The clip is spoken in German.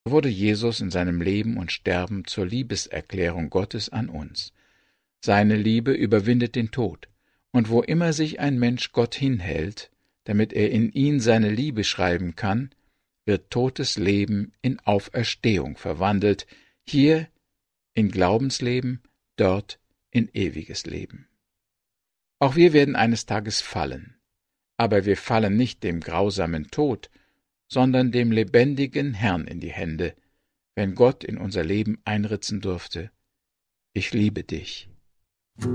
wurde Jesus in seinem Leben und Sterben zur Liebeserklärung Gottes an uns. Seine Liebe überwindet den Tod, und wo immer sich ein Mensch Gott hinhält, damit er in ihn seine Liebe schreiben kann, wird totes Leben in Auferstehung verwandelt, hier in Glaubensleben, dort in ewiges Leben. Auch wir werden eines Tages fallen, aber wir fallen nicht dem grausamen Tod, sondern dem lebendigen Herrn in die Hände, wenn Gott in unser Leben einritzen durfte: Ich liebe dich.